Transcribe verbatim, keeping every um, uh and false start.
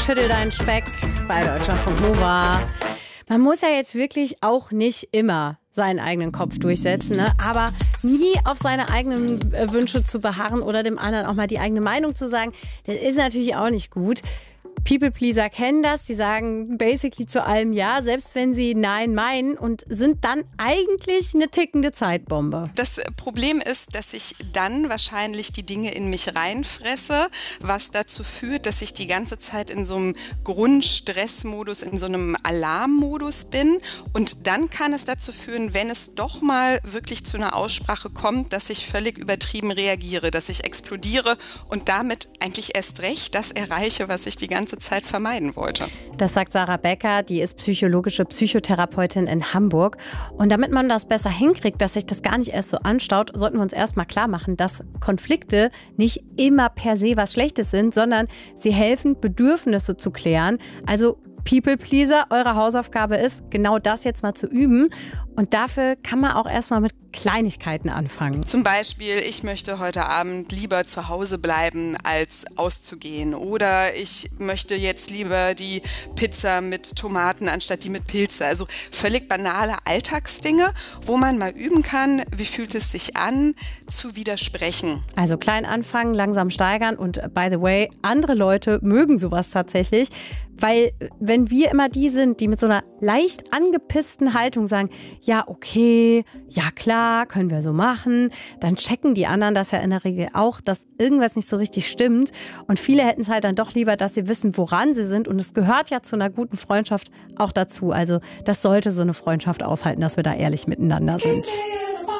Schüttel deinen Speck bei Deutschlandfunk Nova. Man muss ja jetzt wirklich auch nicht immer seinen eigenen Kopf durchsetzen, ne? Aber nie auf seine eigenen Wünsche zu beharren oder dem anderen auch mal die eigene Meinung zu sagen, das ist natürlich auch nicht gut. People-Pleaser kennen das, die sagen basically zu allem Ja, selbst wenn sie Nein meinen und sind dann eigentlich eine tickende Zeitbombe. Das Problem ist, dass ich dann wahrscheinlich die Dinge in mich reinfresse, was dazu führt, dass ich die ganze Zeit in so einem Grundstressmodus, in so einem Alarmmodus bin. Und dann kann es dazu führen, wenn es doch mal wirklich zu einer Aussprache kommt, dass ich völlig übertrieben reagiere, dass ich explodiere und damit eigentlich erst recht das erreiche, was ich die ganze Zeit vermeiden wollte. Das sagt Sarah Becker, die ist psychologische Psychotherapeutin in Hamburg. Und damit man das besser hinkriegt, dass sich das gar nicht erst so anstaut, sollten wir uns erstmal klar machen, dass Konflikte nicht immer per se was Schlechtes sind, sondern sie helfen, Bedürfnisse zu klären. Also People-Pleaser, eure Hausaufgabe ist, genau das jetzt mal zu üben. Und dafür kann man auch erstmal mit Kleinigkeiten anfangen. Zum Beispiel, ich möchte heute Abend lieber zu Hause bleiben, als auszugehen. Oder ich möchte jetzt lieber die Pizza mit Tomaten anstatt die mit Pilze. Also völlig banale Alltagsdinge, wo man mal üben kann, wie fühlt es sich an, zu widersprechen. Also klein anfangen, langsam steigern. Und by the way, andere Leute mögen sowas tatsächlich. Weil wenn wir immer die sind, die mit so einer leicht angepissten Haltung sagen, ja, okay, ja klar, können wir so machen, dann checken die anderen das ja in der Regel auch, dass irgendwas nicht so richtig stimmt. Und viele hätten es halt dann doch lieber, dass sie wissen, woran sie sind. Und es gehört ja zu einer guten Freundschaft auch dazu. Also das sollte so eine Freundschaft aushalten, dass wir da ehrlich miteinander sind.